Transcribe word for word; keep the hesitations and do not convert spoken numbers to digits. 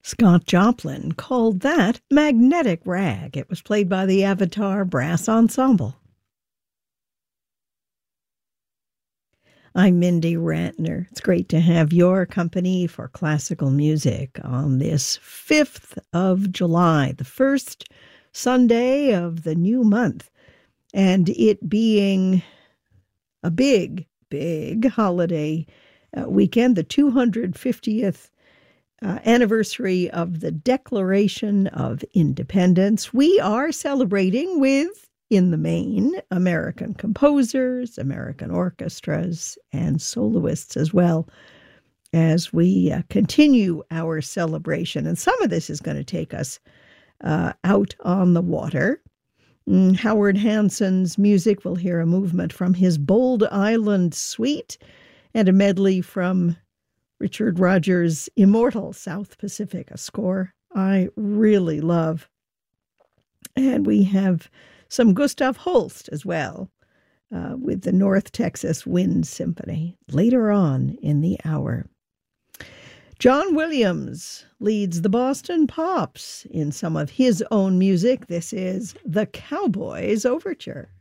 Scott Joplin called that Magnetic Rag. It was played by the Avatar Brass Ensemble. I'm Mindy Ratner. It's great to have your company for classical music on this fifth of July, the first Sunday of the new month, and it being a big, big holiday uh, weekend, the two hundred fiftieth uh, anniversary of the Declaration of Independence. We are celebrating with, in the main, American composers, American orchestras, and soloists as well, as we uh, continue our celebration. And some of this is going to take us uh, out on the water. Mm, Howard Hanson's music, we'll hear a movement from his Bold Island Suite and a medley from Richard Rodgers' Immortal South Pacific, a score I really love. And we have some Gustav Holst as well, uh, with the North Texas Wind Symphony later on in the hour. John Williams leads the Boston Pops in some of his own music. This is The Cowboys Overture.